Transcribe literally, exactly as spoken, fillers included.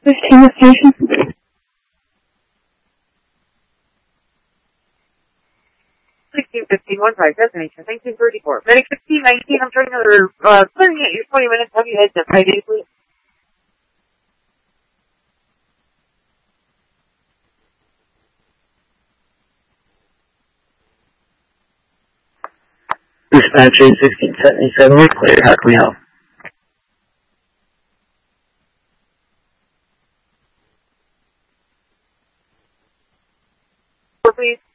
fifteen station. sixteen fifteen, one five, destination, nineteen thirty-four. Medic sixteen nineteen, I'm turning another, uh, clearing at your twenty minutes, have you heads up, five days, please? Dispatch eight sixteen seventy-seven, we're clear, how can we help? Please.